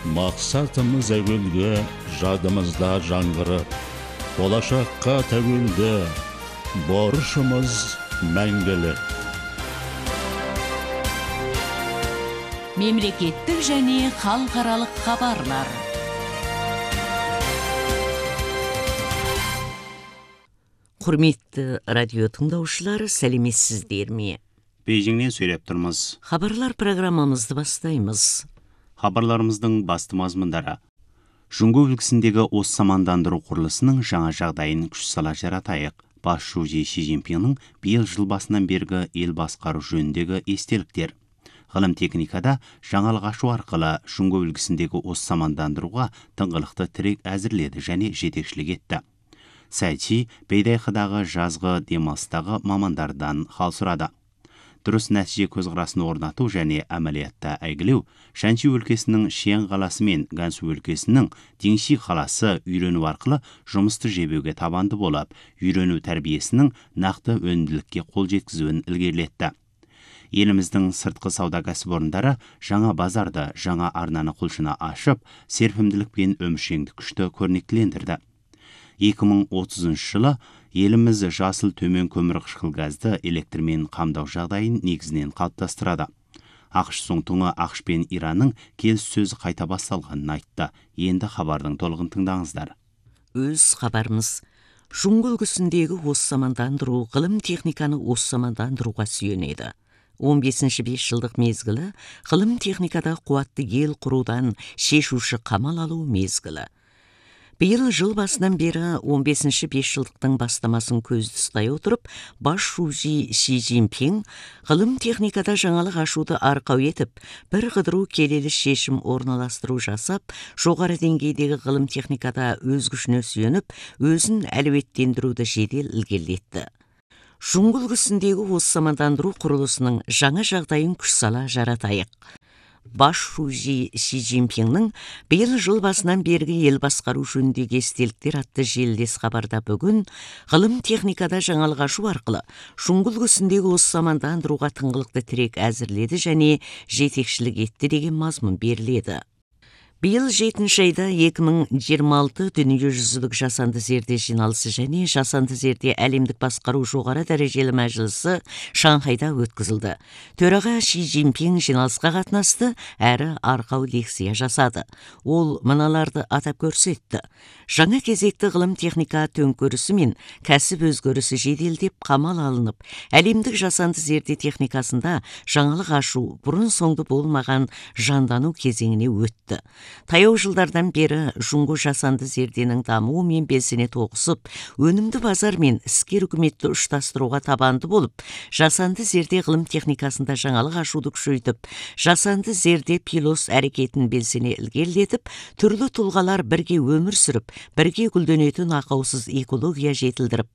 Мақсатымыз әуелге, жадымызда жаңғырып, болашаққа тәуелді, борышымыз мәңгілік. Мемлекеттік және халықаралық хабарлар. Құрметті радио тыңдаушылар, сәлеметсіздер ме? Бейжіңнен сөйлеп тұрмыз. Хабарлар программамызды бастаймыз. Хабарларымыздың басты мазмұндары: Жұңго өлкесіндегі осы мамандандыру құрылысының жаңа жағдайын күш сала жаратайық. Бас шужи Ши Цзиньпиннің биыл жыл басынан бергі ел басқару жөніндегі естеліктер. Ғылым техникада жаңалық ашу арқылы Жұңго өлкесіндегі осы мамандандыруға тыңғылықты тірек әзірледі және жетекшілік етті. Сайчи Бейдайқыдағы жазғы демалыстағы мамандардан хал сұрады. Дұрыс нәтиже көзқарасын орнату және әмәлиятта әйгілеу Шанчи өлкесінің Шиан қаласы мен Гансу өлкесінің Динши қаласы үйрену арқылы жұмысты жебеуге табанды болып, үйрену тәрбиесінің нақты өнімділікке қол жеткізуін ілгерілетті. Еліміздің сыртқы сауда кәсіпорындары жаңа базарды, жаңа арнаны құлшына ашып, серпімділік пен өміршеңдік күшті көрнектілендірді. 2030 жылы еліміз жасыл төмен көмірқышқыл газды электрмен қамдау жағдайын негізінен қалыптастырады. ақш Соңтуңы ақш пен Иранның келіссөзі қайта басталғанын айтты. Енді хабардың толығын тыңдаңыздар. Өз хабарымыз. Жұңго өлкесіндегі осы мамандандыру ғылым техниканы осы мамандандыруға сүйенеді. 15-ші 5 жылдық мезгілі ғылым техникада қуатты ел құрудан шешуші қамал алу мезгілі. Биыл жыл басынан бері 15-ші 5 жылдықтың бастамасын көзді ұстай отырып, бас шужи Ши Цзиньпин ғылым техникада жаңалық ашуды арқау етіп, бір қыдыру келелі шешім орналастыру жасап, жоғары деңгейдегі ғылым техникада өз күшіне сүйеніп, өзін әлеуеттендіруді жедел ілгерілетті. Жұңго өлкесіндегі осы мамандандыру құрылысының жаңа жағдайын күш сала жаратайық. Бас шужи Ши Цзиньпиннің биыл жыл басынан бергі ел басқару жөніндегі естеліктер атты желілес хабарда бүгін ғылым техникада жаңалық ашу арқылы Жұңго өлкесіндегі осы мамандандыруға тыңғылықты тірек әзірледі және жетекшілік етті деген мазмұн беріледі. Биыл 7-ші айда 2026 дүниежүзілік жасанды зерде жиналысы және жасанды зерде әлемдік басқару жоғары дәрежелі мәжілісі Шанхайда өткізілді. Төраға Ши Цзиньпин жиналысқа қатынасты әрі арқау лекция жасады. Ол мыналарды атап көрсетті. Жаңа кезекті ғылым техника төңкерісі мен кәсіп өзгерісі жеделдеп қамал алынып, әлемдік жасанды зерде техникасында жаңалық ашу бұрын соңды болмаған жандану кезеңіне өтті. Таяу жылдардан бері Жұңго жасанды зерденің дамуы мен белсене тоғысып, өнімді базар мен іскер үкіметті ұштастыруға табанды болып, жасанды зерде ғылым техникасында жаңалық ашуды күшейтіп, жасанды зерде пилос әрекетін белсене ілгерілетіп, түрлі тұлғалар бірге өмір сүріп, бірге гүлденетін ақаусыз экология жетілдіріп,